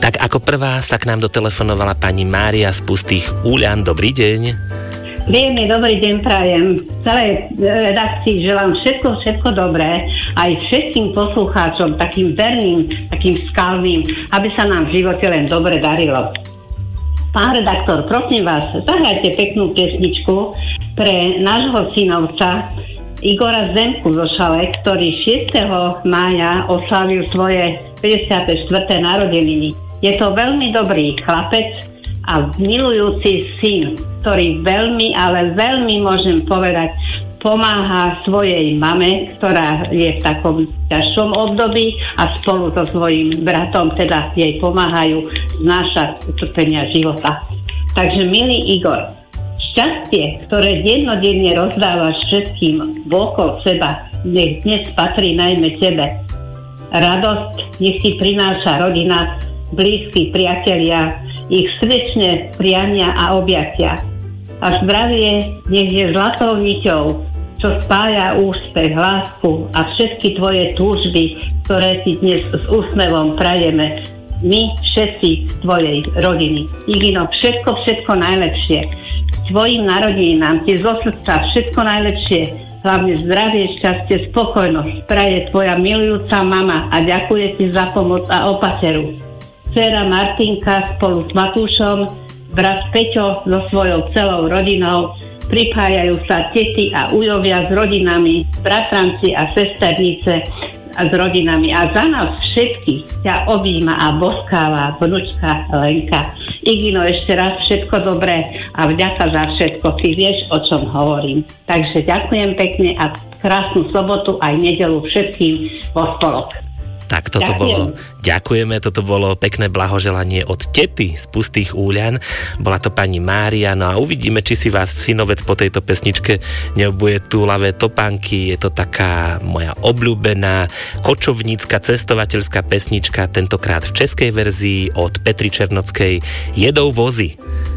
Tak ako prvá sa k nám dotelefonovala pani Mária z Pustých Úľan. Dobrý deň. Príjemný dobrý deň prajem. Celej redakcii želám všetko dobré, aj všetkým poslucháčom, takým verným, takým skalným, aby sa nám v živote len dobre darilo. Pán redaktor, prosím vás, zahrajte peknú pesničku pre nášho synovca Igora Zemku zo Šalek, ktorý 6. mája oslavil svoje 54. narodeniny. Je to veľmi dobrý chlapec a milujúci syn, ktorý veľmi, ale veľmi môžem povedať, pomáha svojej mame, ktorá je v takom ťažšom období a spolu so svojím bratom teda jej pomáhajú znášať utrpenia života. Takže milý Igor, šťastie, ktoré dennodenne rozdávaš všetkým okolo seba, nech dnes patrí najmä tebe. Radosť nech ti prináša rodina, blízki priatelia, ich srdečné priania a objatia. A zdravie nech je zlatou niťou, čo spája úspech, lásku a všetky tvoje túžby, ktoré ti dnes s úsmevom prajeme. My všetci z tvojej rodiny. Igino, všetko najlepšie. Tvojim narodeninám ti zo srdca všetko najlepšie. Hlavne zdravie, šťastie, spokojnosť praje tvoja milujúca mama a ďakuje ti za pomoc a opateru. Dcera Martinka spolu s Matúšom, brat Peťo so svojou celou rodinou, pripájajú sa tety a ujovia s rodinami, bratranci a sesternice a s rodinami. A za nás všetkých ťa objíma a boskáva vnúčka Lenka. Igino, ešte raz všetko dobré a vďaka za všetko. Ty vieš, o čom hovorím. Takže ďakujem pekne a krásnu sobotu aj nedeľu všetkým vo spolok. Tak ďakujeme, toto bolo pekné blahoželanie od tety z Pustých Úľan. Bola to pani Mária, no a uvidíme, či si vás synovec po tejto pesničke neobuje túlavé topánky. Je to taká moja obľúbená kočovnícka cestovateľská pesnička, tentokrát v českej verzii od Petry Černockej Jedou vozy.